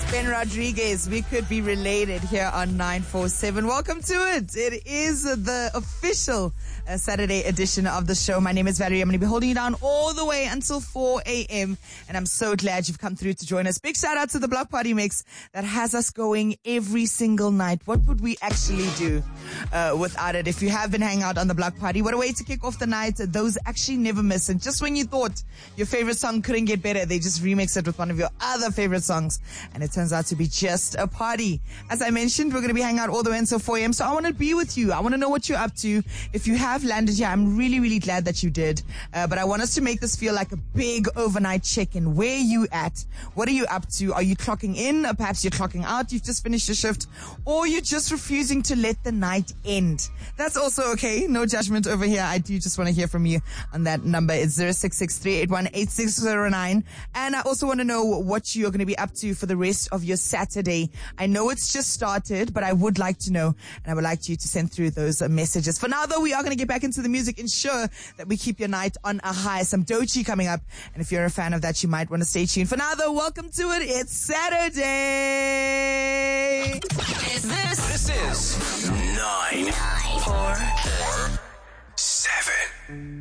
Ben Rodriguez, we could be related here on 947. Welcome to it. It is the official Saturday edition of the show. My name is Valerie. I'm going to be holding you down all the way until 4 a.m. And I'm so glad you've come through to join us. Big shout out to the Block Party Mix that has us going every single night. What would we actually do without it? If you have been hanging out on the Block Party, what a way to kick off the night. Those actually never miss. And just when you thought your favorite song couldn't get better, they just remix it with one of your other favorite songs. And it turns out to be just a party. As I mentioned, we're going to be hanging out all the way until 4 a.m. So I want to be with you. I want to know what you're up to. If you have landed here, I'm really, really glad that you did. But I want us to make this feel like a big overnight check-in. Where are you at? What are you up to? Are you clocking in? Or perhaps you're clocking out. You've just finished your shift. Or you're just refusing to let the night end. That's also okay. No judgment over here. I do just want to hear from you on that number. It's 0663818609. And I also want to know what you're going to be up to for the rest of your Saturday. I know it's just started, but I would like to know, and I would like you to send through those messages. For now, though, we are going to get back into the music. Ensure that we keep your night on a high. Some Doechii coming up, and if you're a fan of that, you might want to stay tuned. For now, though, welcome to it. It's Saturday. This is 947.